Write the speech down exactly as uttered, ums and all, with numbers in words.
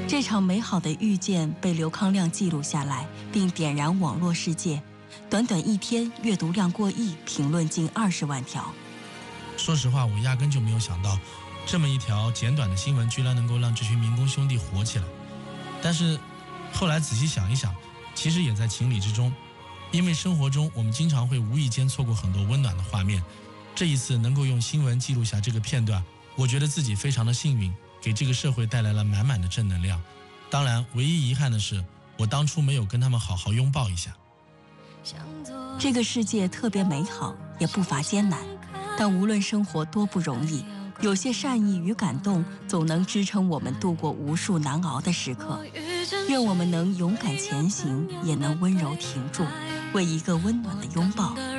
这场美好的遇见被刘康亮记录下来，并点燃网络世界。短短一天，阅读量过亿，评论近二十万条。 说实话，我压根就没有想到，这么一条简短的新闻居然能够让这群民工兄弟火起来。但是后来仔细想一想，其实也在情理之中，因为生活中我们经常会无意间错过很多温暖的画面。这一次能够用新闻记录下这个片段，我觉得自己非常的幸运，给这个社会带来了满满的正能量。当然，唯一遗憾的是，我当初没有跟他们好好拥抱一下。 这个世界特别美好，也不乏艰难，但无论生活多不容易，有些善意与感动总能支撑我们度过无数难熬的时刻。愿我们能勇敢前行，也能温柔停住，为一个温暖的拥抱